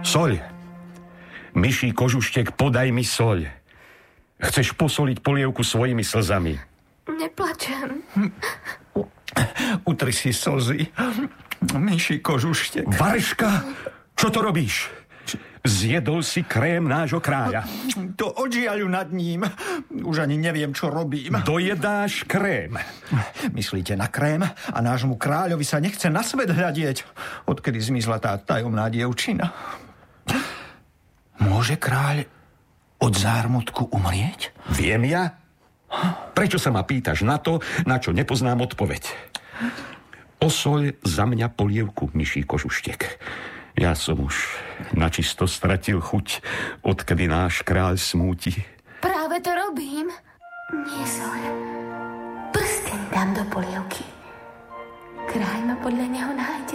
Soľ. Myší kožuštek, podaj mi soľ. Chceš posoliť polievku svojimi slzami. Neplačem. Utri si slzy. Myší kožuštek. Vareška, čo to robíš? Zjedol si krém nášho kráľa. To odžiaľu nad ním. Už ani neviem, čo robím. Dojedáš krém. Myslíte na krém? A nášmu kráľovi sa nechce na svet hľadieť, odkedy zmizla tá tajomná dievčina. Môže kráľ od zármutku umrieť? Viem ja? Prečo sa ma pýtaš na to, na čo nepoznám odpoveď? Osoľ za mňa polievku, myší kožuštek. Ja som už načisto stratil chuť, odkedy náš kráľ smúti. Práve to robím. Nie soľ. Prsteň dám do polievky. Kráľ ma podľa neho nájde.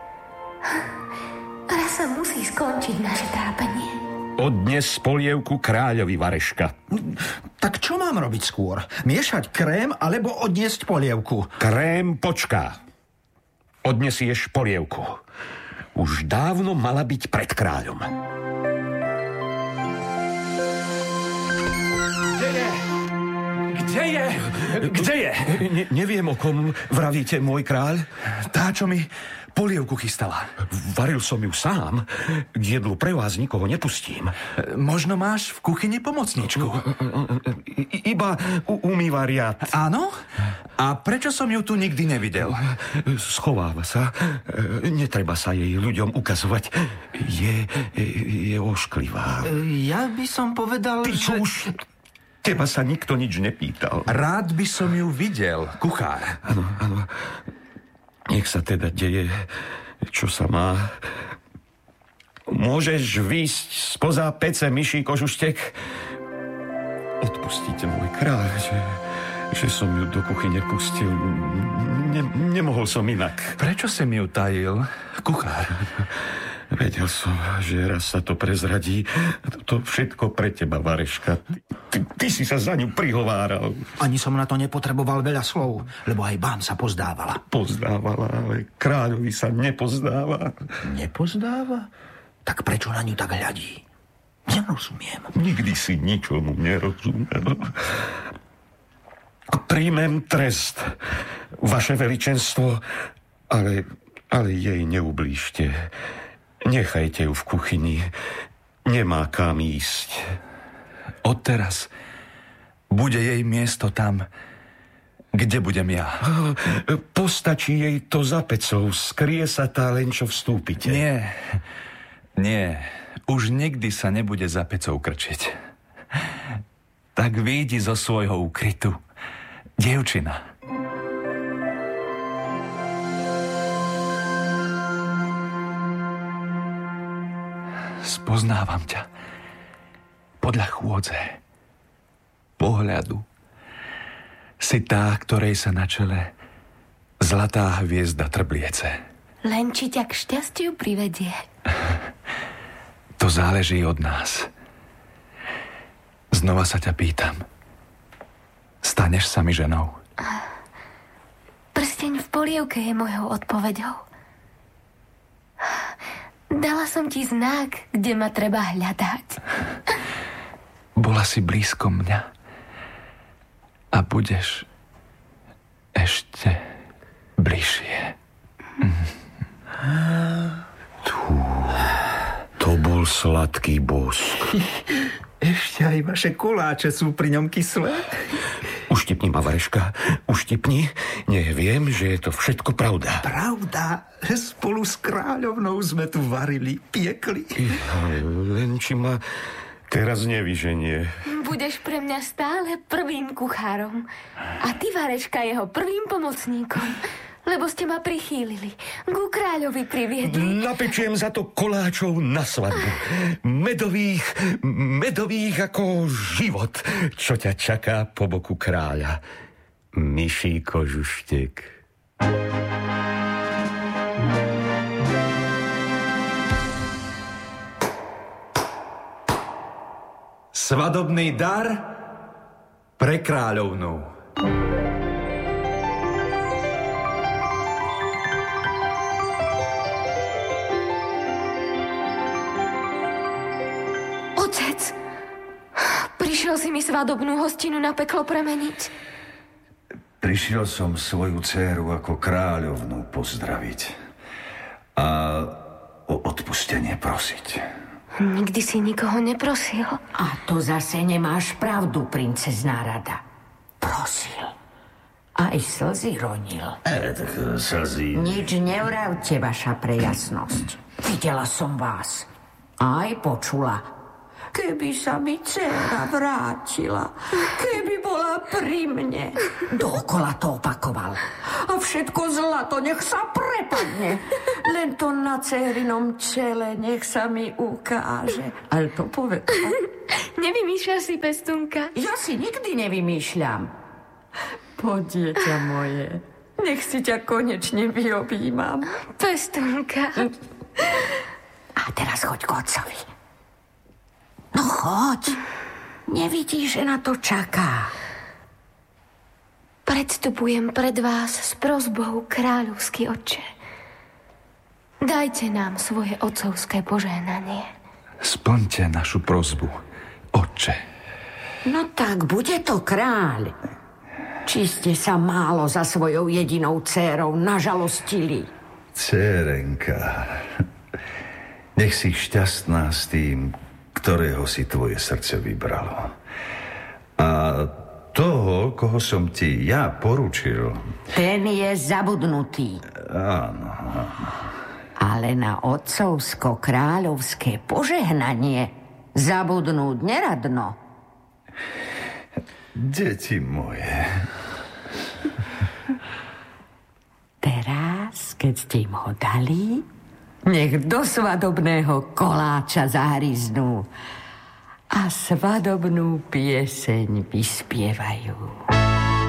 Raz sa musí skončiť naše trápenie. Odnes polievku kráľovi, Vareška. Tak čo mám robiť skôr? Miešať krém alebo odniesť polievku? Krém počká. Odnesieš polievku. Už dávno mala byť pred kráľom. Kde je? Neviem, o kom vravíte, môj kráľ. Tá, čo mi polievku chystala. Varil som ju sám. K jedlu pre vás nikoho nepustím. Možno máš v kuchyni pomocničku? Iba umýva riad. Áno? A prečo som ju tu nikdy nevidel? Schováva sa. Netreba sa jej ľuďom ukazovať. Je ošklivá. Ja by som povedal, Ty čo už... Teba sa nikto nič nepýtal. Rád by som ju videl, kuchár. Áno. Nech sa teda deje, čo sa má. Môžeš výjsť spoza pece, myší kožuštek? Odpustite, môj kráľ, že som ju do kuchyne pustil. Nemohol som inak. Prečo si mi ju tajil, kuchár? Vedel som, že raz sa to prezradí. To všetko pre teba, Vareška. Ty si sa za ňu prihováral. Ani som na to nepotreboval veľa slov, lebo aj vám sa pozdávala. Pozdávala, ale kráľovi sa nepozdáva. Nepozdáva? Tak prečo na ňu tak hľadí? Nerozumiem. Nikdy si ničomu nerozumel. Príjmem trest, vaše veličenstvo, ale jej neublížte. Nechajte ju v kuchyni. Nemá kam ísť. Odteraz bude jej miesto tam, kde budem ja. Postačí jej to za pecou. Skrie sa tá, len čo vstúpite. Nie. Už nikdy sa nebude za pecou krčiť. Tak vyjdi zo svojho úkrytu, dievčina. Spoznávam ťa podľa chôdze, pohľadu. Si tá, ktorej sa na čele zlatá hviezda trbliece. Len či ťa k šťastiu privedie. To záleží od nás. Znova sa ťa pýtam. Staneš sa mi ženou? Prsteň v polievke je mojou odpoveďou. Dala som ti znak, kde ma treba hľadať. Bola si blízko mňa a budeš ešte bližšie. To bol sladký bosk. Ešte aj vaše koláče sú pri ňom kyslé. Uštipni ma, Vareška, uštipni. Viem, že je to všetko pravda. Pravda? Spolu s kráľovnou sme tu varili, piekli. Len či ma teraz nevyženie. Budeš pre mňa stále prvým kuchárom. A ty, Vareška, jeho prvým pomocníkom. Lebo ste ma prichýlili. Ku kráľovi priviedli. Napečiem za to koláčov na svadbu. Medových ako život, čo ťa čaká po boku kráľa. Myší kožuštek. Svadobný dar pre kráľovnú. Otec, prišiel si mi svadobnú hostinu na peklo premeniť. Prišiel som svoju dcéru ako kráľovnú pozdraviť a o odpustenie prosiť. Nikdy si nikoho neprosil. A to zase nemáš pravdu, princezná Rada. Prosil. Aj slzy ronil. Tak slzy... Nič nevravte, vaša prejasnosť. Videla som vás. Aj počula. Keby sa mi dcéra vrátila, keby bola pri mne. Dookola to opakoval. A všetko zlato nech sa prepadne. Len to na dcérinom čele nech sa mi ukáže. Ale to povedal. Nevymýšľaš si, Pestunka? Ja si nikdy nevymýšľam. Poď, dieťa moje. Nech si ťa konečne vyobímam. Pestunka. A teraz choď k otcovi. No choď. Nevidíš, že na to čaká. Predstupujem pred vás s prosbou, kráľovský otče. Dajte nám svoje otcovské požehnanie. Splňte našu prosbu, otče. No tak, bude to kráľ. Či ste sa málo za svojou jedinou dcérou nažalostili? Dcérenka, nech si šťastná s tým, ktorého si tvoje srdce vybralo. A toho, koho som ti ja poručil... Ten je zabudnutý. Áno. Ale na otcovsko-kráľovské požehnanie zabudnúť neradno. Deti moje. Teraz, keď ste im ho dali, nech do svadobného koláča zahryznú a svadobnú pieseň vyspievajú.